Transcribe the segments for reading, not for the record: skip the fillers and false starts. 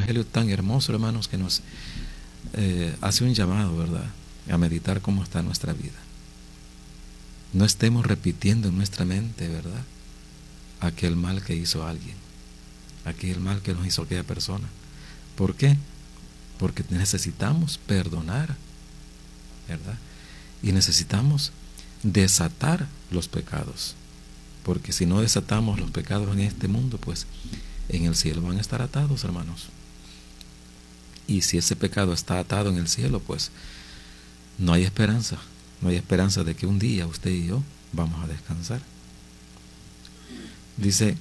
evangelio tan hermoso, hermanos, que nos hace un llamado, ¿verdad?, a meditar cómo está nuestra vida. No estemos repitiendo en nuestra mente, ¿verdad?, aquel mal que hizo alguien, aquel mal que nos hizo aquella persona. ¿Por qué? Porque necesitamos perdonar, ¿verdad? Y necesitamos desatar los pecados, porque si no desatamos los pecados en este mundo, pues en el cielo van a estar atados, hermanos. Y si ese pecado está atado en el cielo, pues no hay esperanza. No hay esperanza de que un día usted y yo vamos a descansar. Dice,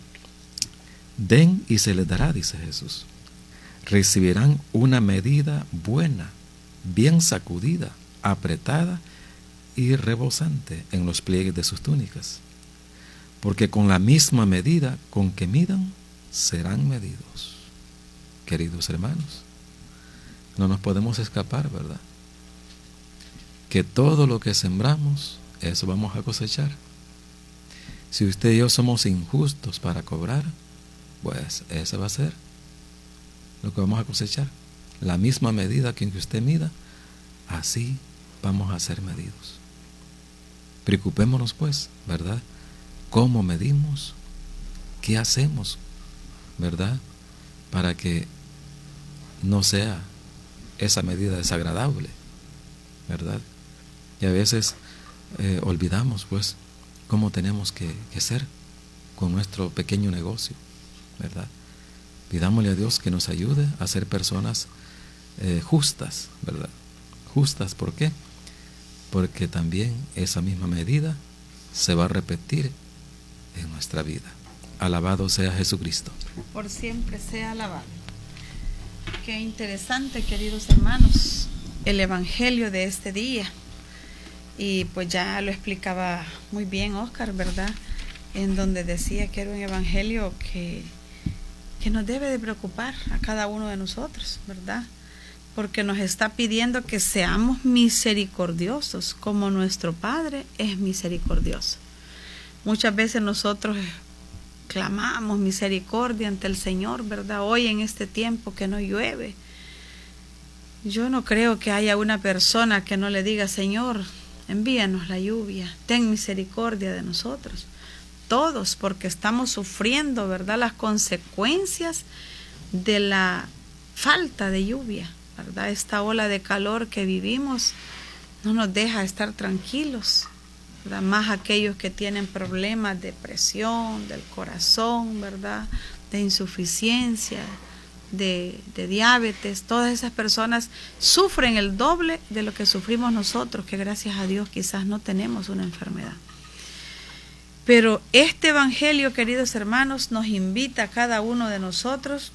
den y se les dará, dice Jesús. Recibirán una medida buena, bien sacudida, apretada y rebosante en los pliegues de sus túnicas. Porque con la misma medida con que midan, serán medidos. Queridos hermanos, no nos podemos escapar, ¿verdad?, que todo lo que sembramos, eso vamos a cosechar. Si usted y yo somos injustos para cobrar, pues eso va a ser lo que vamos a cosechar. La misma medida que usted mida, así vamos a ser medidos. Preocupémonos pues, ¿verdad?, cómo medimos, qué hacemos, ¿verdad?, para que no sea esa medida desagradable, ¿verdad? Y a veces olvidamos pues cómo tenemos que ser con nuestro pequeño negocio, ¿verdad? Pidámosle a Dios que nos ayude a ser personas justas, ¿verdad? Justas, ¿por qué? Porque también esa misma medida se va a repetir en nuestra vida. Alabado sea Jesucristo. Por siempre sea alabado. Qué interesante, queridos hermanos, el evangelio de este día. Y pues ya lo explicaba muy bien Oscar, ¿verdad?, en donde decía que era un evangelio que nos debe de preocupar a cada uno de nosotros, ¿verdad?, porque nos está pidiendo que seamos misericordiosos como nuestro Padre es misericordioso. Muchas veces nosotros clamamos misericordia ante el Señor, ¿verdad?, hoy en este tiempo que no llueve. Yo no creo que haya una persona que no le diga, Señor, envíanos la lluvia, ten misericordia de nosotros. Todos, porque estamos sufriendo, ¿verdad?, las consecuencias de la falta de lluvia, ¿verdad? Esta ola de calor que vivimos no nos deja estar tranquilos, ¿verdad? Más aquellos que tienen problemas de presión, del corazón, ¿verdad?, de insuficiencia, de diabetes. Todas esas personas sufren el doble de lo que sufrimos nosotros, que gracias a Dios quizás no tenemos una enfermedad. Pero este evangelio, queridos hermanos, nos invita a cada uno de nosotros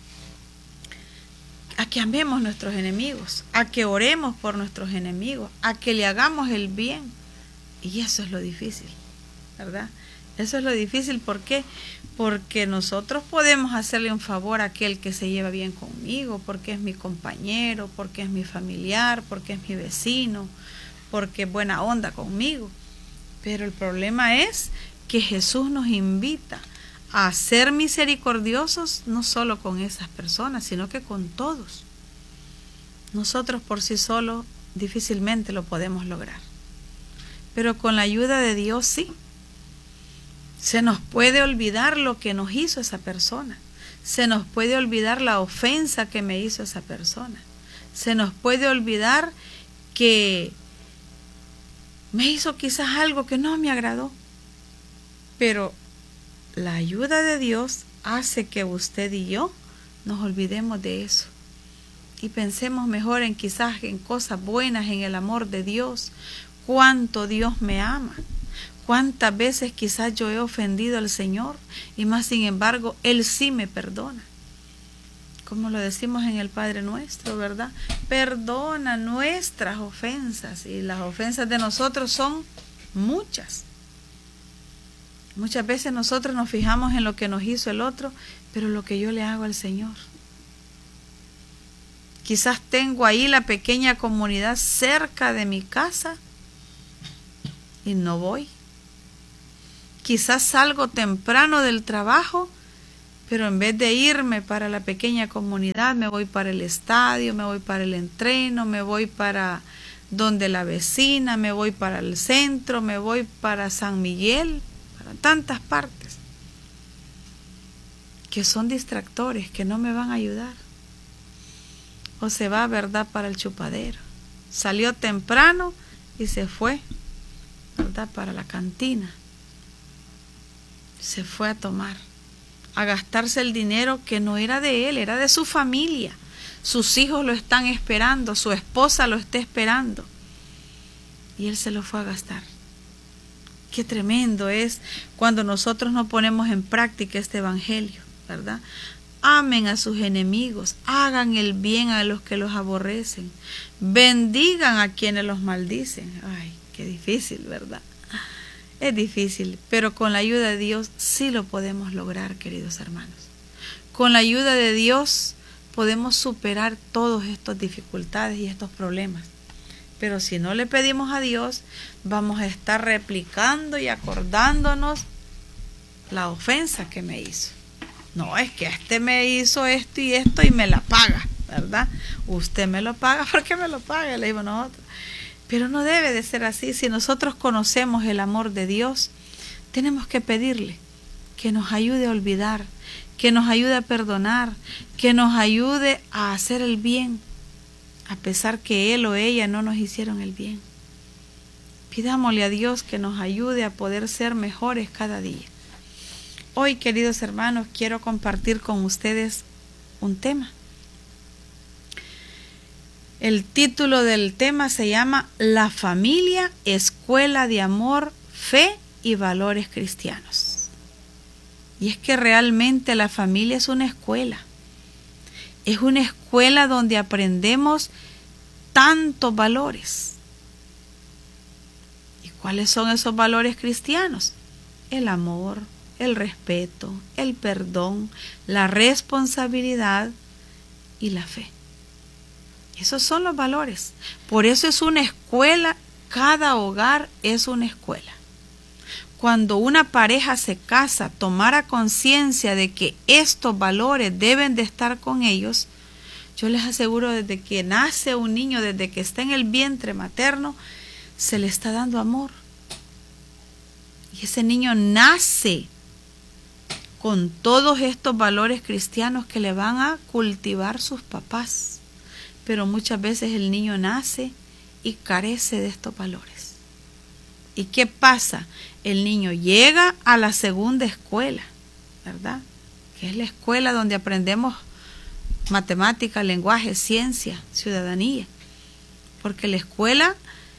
a que amemos a nuestros enemigos, a que oremos por nuestros enemigos, a que le hagamos el bien. Y eso es lo difícil, ¿verdad? Eso es lo difícil. ¿Por qué? Porque nosotros podemos hacerle un favor a aquel que se lleva bien conmigo, porque es mi compañero, porque es mi familiar, porque es mi vecino, porque es buena onda conmigo. Pero el problema es que Jesús nos invita a ser misericordiosos no solo con esas personas, sino que con todos. Nosotros por sí solos difícilmente lo podemos lograr, pero con la ayuda de Dios sí. Se nos puede olvidar lo que nos hizo esa persona. Se nos puede olvidar la ofensa que me hizo esa persona. Se nos puede olvidar que me hizo quizás algo que no me agradó. Pero la ayuda de Dios hace que usted y yo nos olvidemos de eso. Y pensemos mejor en quizás en cosas buenas, en el amor de Dios. Cuánto Dios me ama. Cuántas veces quizás yo he ofendido al Señor y más sin embargo Él sí me perdona. Como lo decimos en el Padre Nuestro, ¿verdad? Perdona nuestras ofensas, y las ofensas de nosotros son muchas. Muchas veces nosotros nos fijamos en lo que nos hizo el otro, pero lo que yo le hago al Señor. Quizás tengo ahí la pequeña comunidad cerca de mi casa y no voy. Quizás salgo temprano del trabajo Pero en vez de irme para la pequeña comunidad, me voy para el estadio, me voy para el entreno, me voy para donde la vecina, me voy para el centro, me voy para San Miguel, para tantas partes que son distractores, que no me van a ayudar. O se va, ¿verdad?, para el chupadero. Salió temprano y se fue, ¿verdad?, para la cantina. Se fue a tomar, a gastarse el dinero que no era de él, era de su familia. Sus hijos lo están esperando, su esposa lo está esperando. Y él se lo fue a gastar. Qué tremendo es cuando nosotros no ponemos en práctica este evangelio, ¿verdad? Amen a sus enemigos, hagan el bien a los que los aborrecen, bendigan a quienes los maldicen. Ay, qué difícil, ¿verdad? Es difícil, pero con la ayuda de Dios sí lo podemos lograr, queridos hermanos. Con la ayuda de Dios podemos superar todas estas dificultades y estos problemas. Pero si no le pedimos a Dios, vamos a estar replicando y acordándonos la ofensa que me hizo. No, es que este me hizo esto y me la paga, ¿verdad? Usted me lo paga, ¿por qué me lo paga? Le digo nosotros. Pero no debe de ser así. Si nosotros conocemos el amor de Dios, tenemos que pedirle que nos ayude a olvidar, que nos ayude a perdonar, que nos ayude a hacer el bien, a pesar que él o ella no nos hicieron el bien. Pidámosle a Dios que nos ayude a poder ser mejores cada día. Hoy, queridos hermanos, quiero compartir con ustedes un tema. El título del tema se llama La familia, escuela de amor, fe y valores cristianos. Y es que realmente la familia es una escuela. Es una escuela donde aprendemos tantos valores. ¿Y cuáles son esos valores cristianos? El amor, el respeto, el perdón, la responsabilidad y la fe. Esos son los valores. Por eso es una escuela, cada hogar es una escuela. Cuando una pareja se casa, tomara conciencia de que estos valores deben de estar con ellos, yo les aseguro, desde que nace un niño, desde que está en el vientre materno, se le está dando amor. Y ese niño nace con todos estos valores cristianos que le van a cultivar sus papás. Pero muchas veces el niño nace y carece de estos valores. ¿Y qué pasa? El niño llega a la segunda escuela, ¿verdad? Que es la escuela donde aprendemos matemática, lenguaje, ciencia, ciudadanía. Porque la escuela,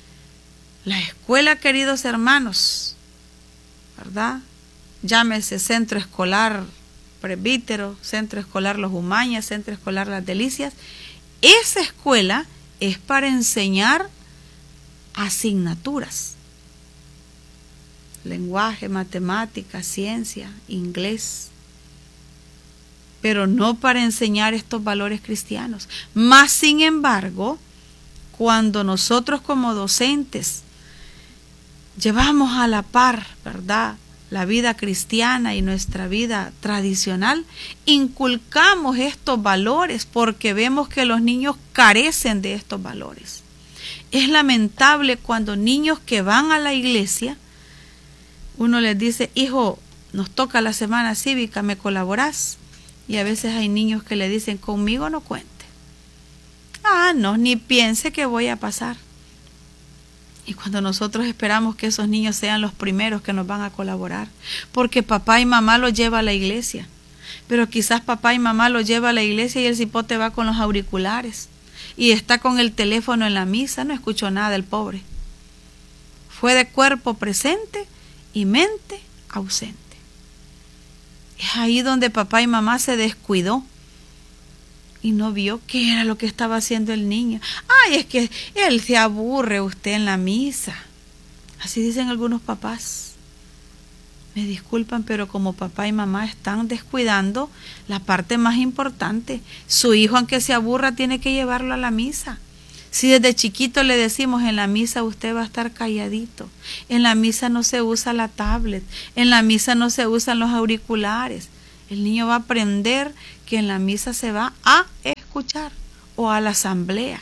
queridos hermanos, ¿verdad? Llámese Centro Escolar Presbítero, Centro Escolar Los Umañas, Centro Escolar Las Delicias. Esa escuela es para enseñar asignaturas. Lenguaje, matemática, ciencia, inglés. Pero no para enseñar estos valores cristianos. Más sin embargo, cuando nosotros como docentes llevamos a la par, ¿verdad?, la vida cristiana y nuestra vida tradicional, inculcamos estos valores porque vemos que los niños carecen de estos valores. Es lamentable cuando niños que van a la iglesia, uno les dice, hijo, nos toca la semana cívica, ¿me colaborás? Y a veces hay niños que le dicen, conmigo no cuente. No, ni piense que voy a pasar. Y cuando nosotros esperamos que esos niños sean los primeros que nos van a colaborar, porque papá y mamá los lleva a la iglesia, pero quizás papá y mamá los lleva a la iglesia y el cipote va con los auriculares y está con el teléfono en la misa, no escuchó nada del pobre. Fue de cuerpo presente y mente ausente. Es ahí donde papá y mamá se descuidó y no vio qué era lo que estaba haciendo el niño. Es que él se aburre usted en la misa. Así dicen algunos papás. Me disculpan, pero como papá y mamá están descuidando la parte más importante. Su hijo, aunque se aburra, tiene que llevarlo a la misa. Si desde chiquito le decimos, en la misa usted va a estar calladito, en la misa no se usa la tablet, en la misa no se usan los auriculares, El niño va a aprender que en la misa se va a escuchar o a la asamblea.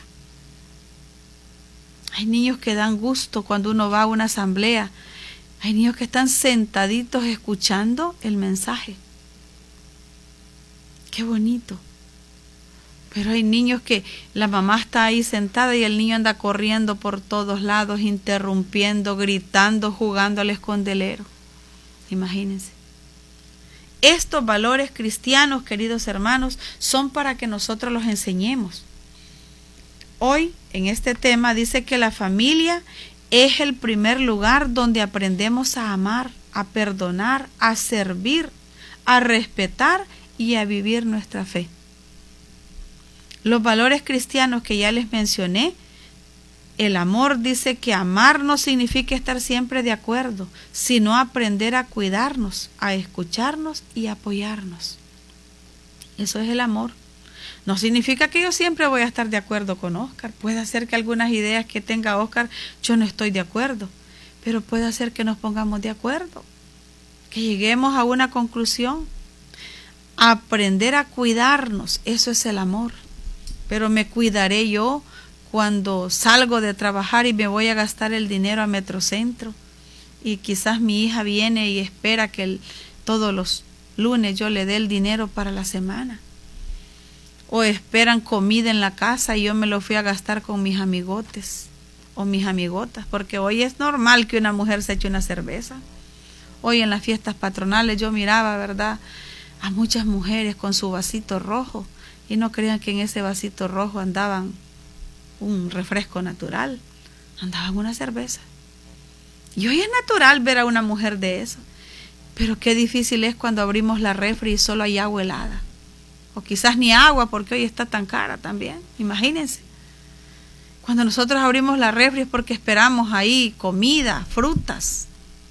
Hay niños que dan gusto cuando uno va a una asamblea. Hay niños que están sentaditos escuchando el mensaje. Qué bonito. Pero hay niños que la mamá está ahí sentada y el niño anda corriendo por todos lados, interrumpiendo, gritando, jugando al escondelero. Imagínense. Estos valores cristianos, queridos hermanos, son para que nosotros los enseñemos. Hoy, en este tema, dice que la familia es el primer lugar donde aprendemos a amar, a perdonar, a servir, a respetar y a vivir nuestra fe. Los valores cristianos que ya les mencioné, el amor dice que amar no significa estar siempre de acuerdo, sino aprender a cuidarnos, a escucharnos y apoyarnos. Eso es el amor. No significa que yo siempre voy a estar de acuerdo con Óscar. Puede ser que algunas ideas que tenga Óscar yo no estoy de acuerdo, pero puede ser que nos pongamos de acuerdo, que lleguemos a una conclusión. Aprender a cuidarnos, eso es el amor. Pero me cuidaré yo cuando salgo de trabajar y me voy a gastar el dinero a Metrocentro y quizás mi hija viene y espera que todos los lunes yo le dé el dinero para la semana, o esperan comida en la casa y yo me lo fui a gastar con mis amigotes o mis amigotas, porque hoy es normal que una mujer se eche una cerveza. Hoy en las fiestas patronales yo miraba, ¿verdad?, a muchas mujeres con su vasito rojo. Y no crean que en ese vasito rojo andaban un refresco natural, andaban una cerveza. Y hoy es natural ver a una mujer de eso, pero qué difícil es cuando abrimos la refri y solo hay agua helada, o quizás ni agua porque hoy está tan cara también. Imagínense, cuando nosotros abrimos la refri es porque esperamos ahí comida, frutas.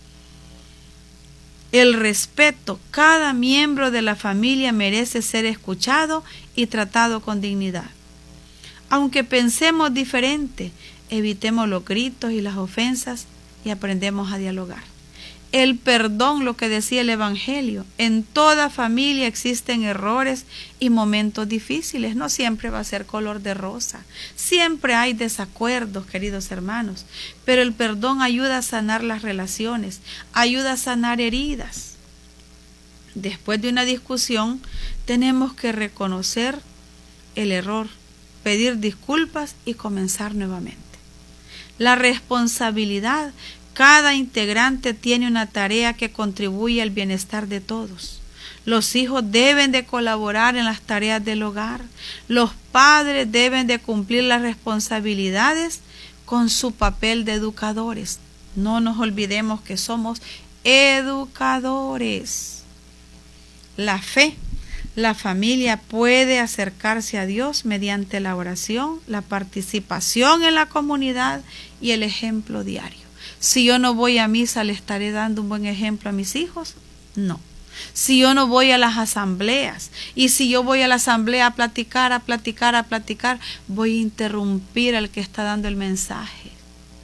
El respeto, cada miembro de la familia merece ser escuchado y tratado con dignidad. Aunque pensemos diferente, evitemos los gritos y las ofensas y aprendemos a dialogar. El perdón, lo que decía el Evangelio, en toda familia existen errores y momentos difíciles, no siempre va a ser color de rosa, siempre hay desacuerdos, queridos hermanos, pero el perdón ayuda a sanar las relaciones, ayuda a sanar heridas. Después de una discusión, tenemos que reconocer el error, pedir disculpas y comenzar nuevamente. La responsabilidad. Cada integrante tiene una tarea que contribuye al bienestar de todos. Los hijos deben de colaborar en las tareas del hogar. Los padres deben de cumplir las responsabilidades con su papel de educadores. No nos olvidemos que somos educadores. La fe, la familia puede acercarse a Dios mediante la oración, la participación en la comunidad y el ejemplo diario. Si yo no voy a misa, ¿le estaré dando un buen ejemplo a mis hijos? No. Si yo no voy a las asambleas, y si yo voy a la asamblea a platicar, voy a interrumpir al que está dando el mensaje.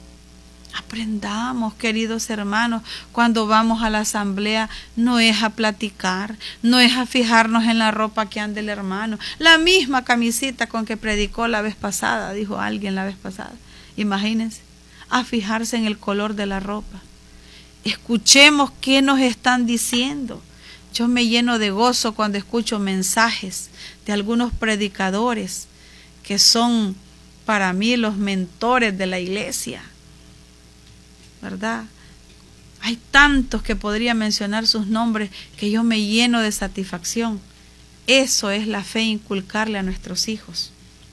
Aprendamos, queridos hermanos, cuando vamos a la asamblea no es a platicar, no es a fijarnos en la ropa que anda el hermano. La misma camisita con que predicó la vez pasada, dijo alguien la vez pasada. Imagínense. A fijarse en el color de la ropa. Escuchemos qué nos están diciendo. Yo me lleno de gozo cuando escucho mensajes de algunos predicadores que son para mí los mentores de la iglesia, ¿verdad? Hay tantos que podría mencionar sus nombres que yo me lleno de satisfacción. Eso es la fe, inculcarle a nuestros hijos.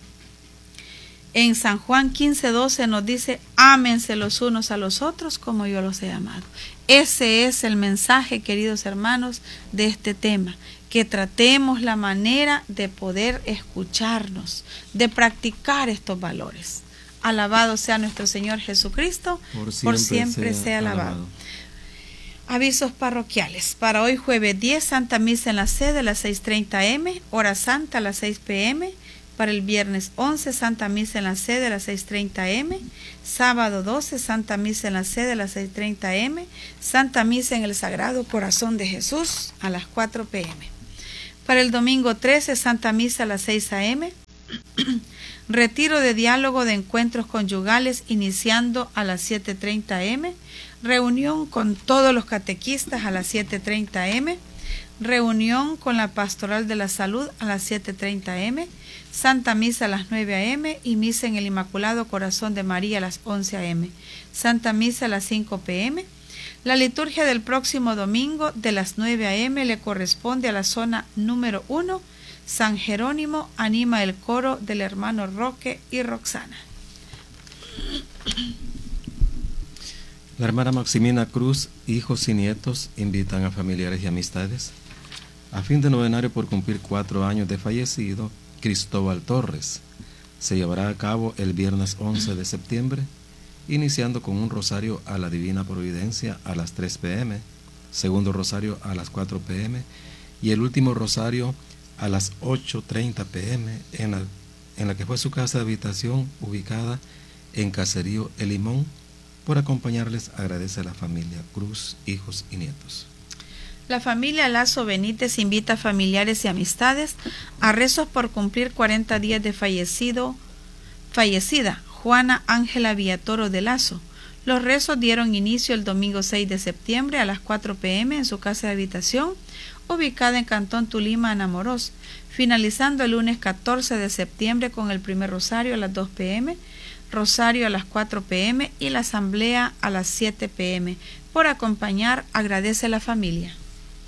En San Juan 15:12 nos dice, ámense los unos a los otros como yo los he amado. Ese es el mensaje, queridos hermanos, de este tema, que tratemos la manera de poder escucharnos, de practicar estos valores. Alabado sea nuestro Señor Jesucristo, por siempre sea alabado. Avisos parroquiales. Para hoy jueves 10, Santa Misa en la sede a las 6:30 m, hora santa a las 6 p.m., para el viernes 11, Santa Misa en la sede a las 6:30 m. Sábado 12, Santa Misa en la sede a las 6:30 m. Santa Misa en el Sagrado Corazón de Jesús a las 4 p.m. Para el domingo 13, Santa Misa a las 6 a.m., retiro de diálogo de encuentros conyugales iniciando a las 7:30 a.m., reunión con todos los catequistas a las 7:30 a.m., reunión con la Pastoral de la Salud a las 7:30 a.m., Santa Misa a las 9 a.m. y Misa en el Inmaculado Corazón de María a las 11 a.m., Santa Misa a las 5 p.m. La liturgia del próximo domingo de las 9 a.m. le corresponde a la zona número 1, San Jerónimo, anima el coro del hermano Roque y Roxana. La hermana Maximina Cruz, hijos y nietos, invitan a familiares y amistades a fin de novenario por cumplir 4 años de fallecido Cristóbal Torres. Se llevará a cabo el viernes 11 de septiembre, iniciando con un rosario a la Divina Providencia a las 3 p.m., segundo rosario a las 4 p.m. y el último rosario a las 8:30 p.m. en la que fue su casa de habitación ubicada en Caserío El Limón. Por acompañarles agradece a la familia Cruz, hijos y nietos. La familia Lazo Benítez invita a familiares y amistades a rezos por cumplir 40 días de fallecida Juana Ángela Villatoro de Lazo. Los rezos dieron inicio el domingo 6 de septiembre a las 4 p.m. en su casa de habitación, ubicada en Cantón Tulima, Anamorós, finalizando el lunes 14 de septiembre con el primer rosario a las 2 p.m., rosario a las 4 p.m. y la asamblea a las 7 p.m. Por acompañar, agradece la familia.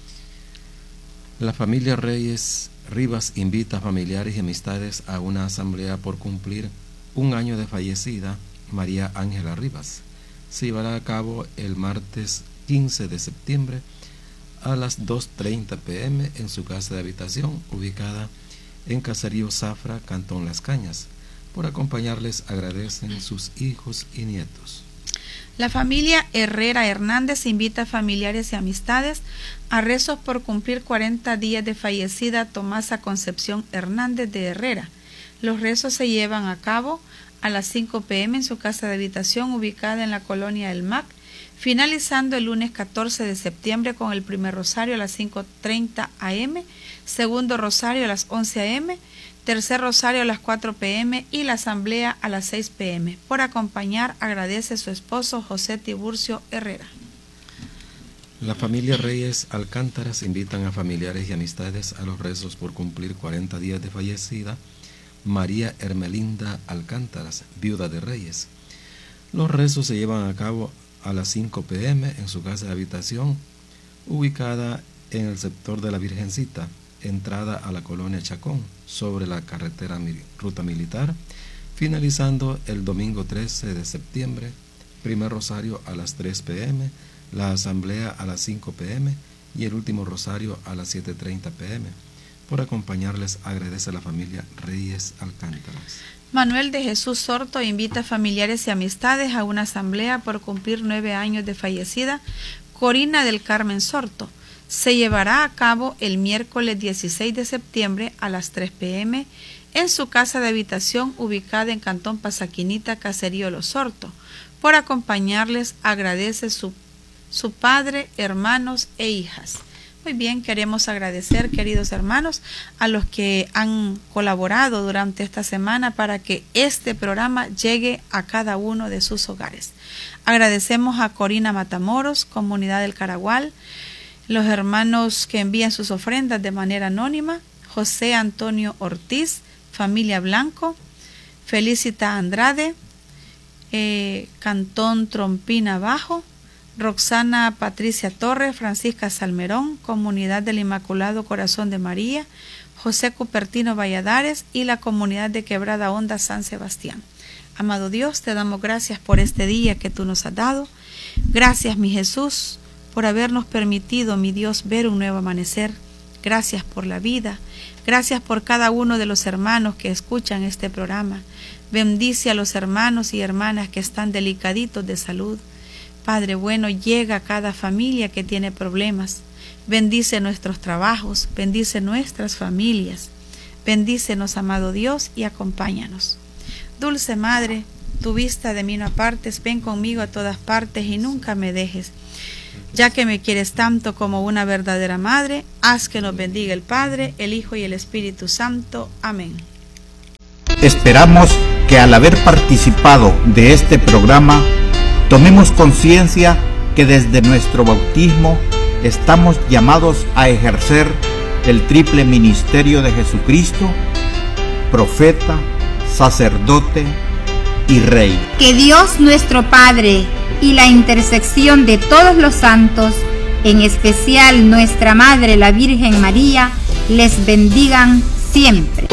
La familia Reyes Rivas invita a familiares y amistades a una asamblea por cumplir 1 año de fallecida María Ángela Rivas. Se llevará a cabo el martes 15 de septiembre a las 2:30 p.m. en su casa de habitación, ubicada en Caserío Zafra, Cantón Las Cañas. Por acompañarles agradecen sus hijos y nietos. La familia Herrera Hernández invita a familiares y amistades a rezos por cumplir 40 días de fallecida Tomasa Concepción Hernández de Herrera. Los rezos se llevan a cabo a las 5 p.m. en su casa de habitación ubicada en la colonia El Mac, finalizando el lunes 14 de septiembre con el primer rosario a las 5:30 a.m., segundo rosario a las 11 a.m., tercer rosario a las 4 p.m. y la asamblea a las 6 p.m. Por acompañar, agradece su esposo José Tiburcio Herrera. La familia Reyes Alcántaras invitan a familiares y amistades a los rezos por cumplir 40 días de fallecida María Hermelinda Alcántaras, viuda de Reyes. Los rezos se llevan a cabo a las 5 p.m. en su casa de habitación, ubicada en el sector de la Virgencita, entrada a la colonia Chacón, sobre la carretera Ruta Militar, finalizando el domingo 13 de septiembre, primer rosario a las 3 p.m., la asamblea a las 5 p.m. y el último rosario a las 7:30 p.m. Por acompañarles agradece a la familia Reyes Alcántaras. Manuel de Jesús Sorto invita a familiares y amistades a una asamblea por cumplir 9 años de fallecida Corina del Carmen Sorto. Se llevará a cabo el miércoles 16 de septiembre a las 3 p.m. en su casa de habitación ubicada en Cantón Pasaquinita, Caserío Los Sorto. Por acompañarles agradece su padre, hermanos e hijas. Muy bien, queremos agradecer, queridos hermanos, a los que han colaborado durante esta semana para que este programa llegue a cada uno de sus hogares. Agradecemos a Corina Matamoros, Comunidad del Caragual, los hermanos que envían sus ofrendas de manera anónima, José Antonio Ortiz, Familia Blanco, Felicita Andrade, Cantón Trompina Bajo, Roxana Patricia Torres, Francisca Salmerón, Comunidad del Inmaculado Corazón de María, José Cupertino Valladares y la Comunidad de Quebrada Honda San Sebastián. Amado Dios, te damos gracias por este día que tú nos has dado. Gracias, mi Jesús, por habernos permitido, mi Dios, ver un nuevo amanecer. Gracias por la vida. Gracias por cada uno de los hermanos que escuchan este programa. Bendice a los hermanos y hermanas que están delicaditos de salud. Padre bueno, llega a cada familia que tiene problemas. Bendice nuestros trabajos, bendice nuestras familias. Bendícenos, amado Dios, y acompáñanos. Dulce Madre, tu vista de mí no apartes, ven conmigo a todas partes y nunca me dejes. Ya que me quieres tanto como una verdadera madre, haz que nos bendiga el Padre, el Hijo y el Espíritu Santo. Amén. Esperamos que al haber participado de este programa, tomemos conciencia que desde nuestro bautismo estamos llamados a ejercer el triple ministerio de Jesucristo, profeta, sacerdote y rey. Que Dios nuestro Padre y la intersección de todos los santos, en especial nuestra Madre la Virgen María, les bendigan siempre.